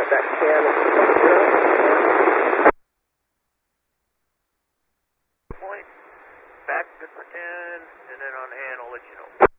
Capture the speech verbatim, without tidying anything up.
that can is point, back to pretend, and then on hand I'll let you know.